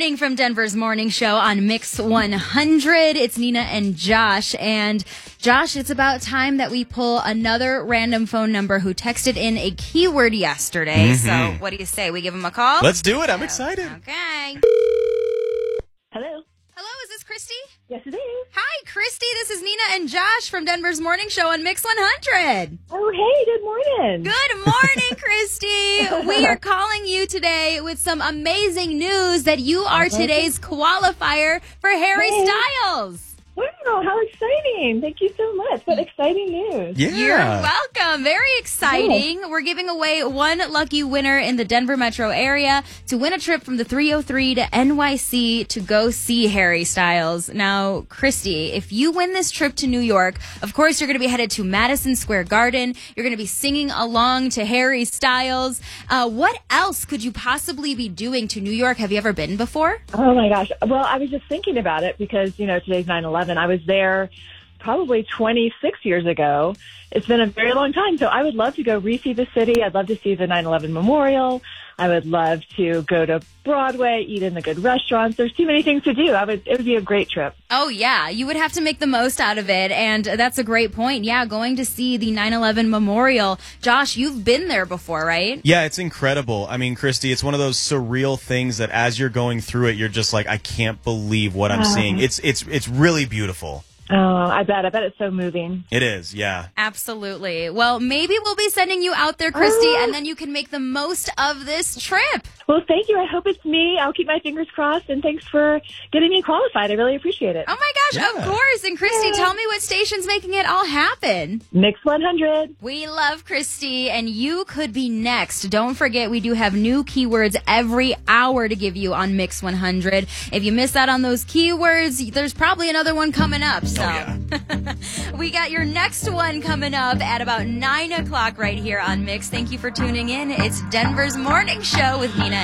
morning from Denver's Morning Show on Mix 100. It's Nina and Josh. And Josh, it's about time that we pull another random phone number who texted in a keyword yesterday. So what do you say? We give him a call? Let's do it. I'm excited. Okay. Hello. Hello, is this Christy? Yes, it is. Hi, Christy. This is Nina and Josh from Denver's Morning Show on Mix 100. Oh, hey, good morning. Good morning, Christy. We are calling you today with some amazing news that you are today's qualifier for Harry Styles. Wow, how exciting. Thank you so much. What exciting news. Yeah. You're welcome. Very exciting. We're giving away one lucky winner in the Denver metro area to win a trip from the 303 to NYC to go see Harry Styles. Now, Christy, if you win this trip to New York, of course, you're going to be headed to Madison Square Garden. You're going to be singing along to Harry Styles. What else could you possibly be doing to New York? Have you ever been before? Oh, my gosh. Well, I was just thinking about it because, today's 9/11. I was there probably 26 years ago. It's been a very long time. So I would love to go re-see the city. I'd love to see the 9/11 memorial. I would love to go to Broadway, eat in the good restaurants. There's too many things to do. It would be a great trip. Oh, yeah. You would have to make the most out of it. And that's a great point. Yeah, going to see the 9/11 memorial. Josh, you've been there before, right? Yeah, it's incredible. I mean, Christy, it's one of those surreal things that as you're going through it, you're just like, I can't believe what I'm seeing. It's really beautiful. Oh, I bet it's so moving. It is, yeah. Absolutely. Well, maybe we'll be sending you out there, Christy, and then you can make the most of this trip. Well, thank you. I hope it's me. I'll keep my fingers crossed, and thanks for getting me qualified. I really appreciate it. Oh, my gosh, of course. And, Christy, tell me what station's making it all happen. Mix 100. We love Christy, and you could be next. Don't forget, we do have new keywords every hour to give you on Mix 100. If you miss out on those keywords, there's probably another one coming up. So. Oh, yeah. We got your next one coming up at about 9 o'clock right here on Mix. Thank you for tuning in. It's Denver's Morning Show with Nina